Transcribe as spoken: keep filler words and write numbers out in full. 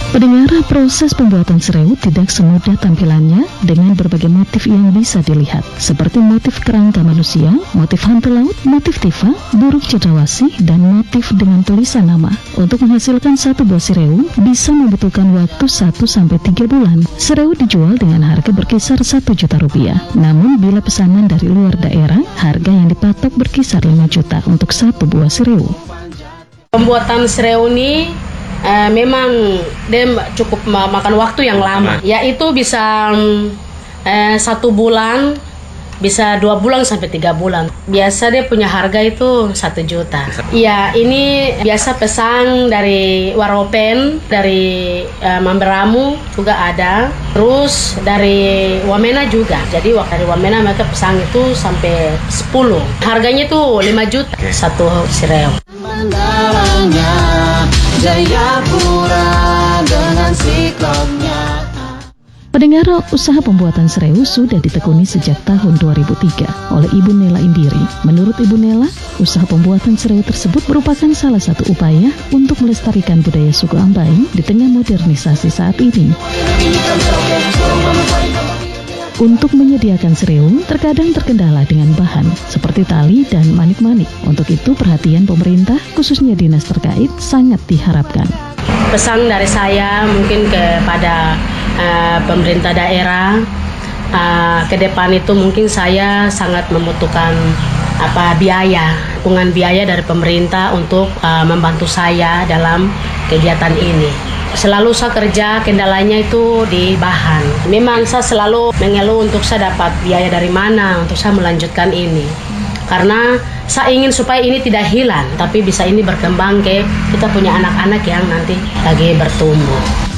Pendengar, proses pembuatan sereut tidak semudah tampilannya dengan berbagai motif yang bisa dilihat, seperti motif kerangka manusia, motif hantu laut, motif tifa, burung cendrawasih, dan motif dengan tulisan nama. Untuk menghasilkan satu buah sereut bisa membutuhkan waktu satu sampai tiga bulan. Sereut dijual dengan harga berkisar satu juta rupiah. Namun bila pesanan dari luar daerah, harga yang dipatok berkisar lima juta untuk satu buah sereut. Pembuatan sereut ini Uh, memang dia cukup makan waktu yang lama, yaitu bisa uh, satu bulan, bisa dua bulan sampai tiga bulan. Biasa dia punya harga itu satu juta. Iya, ini biasa pesan dari Waropen, dari uh, Mamberamo juga ada, terus dari Wamena juga. Jadi dari Wamena mereka pesan itu sampai sepuluh. Harganya itu lima juta satu sereut. Jayapura dengan siklopnya. Pendengar, usaha pembuatan sereut sudah ditekuni sejak tahun dua ribu tiga oleh Ibu Nela Indiri. Menurut Ibu Nela, usaha pembuatan sereut tersebut merupakan salah satu upaya untuk melestarikan budaya suku Ambaing di tengah modernisasi saat ini. Untuk menyediakan sereut, terkadang terkendala dengan bahan seperti tali dan manik-manik. Untuk itu, perhatian pemerintah, khususnya dinas terkait, sangat diharapkan. Pesan dari saya mungkin kepada uh, pemerintah daerah, uh, ke depan itu mungkin saya sangat membutuhkan apa biaya, dukungan biaya dari pemerintah untuk uh, membantu saya dalam kegiatan ini. Selalu saya kerja, kendalanya itu di bahan. Memang saya selalu mengeluh untuk saya dapat biaya dari mana untuk saya melanjutkan ini. Karena saya ingin supaya ini tidak hilang, tapi bisa ini berkembang ke kita punya anak-anak yang nanti lagi bertumbuh.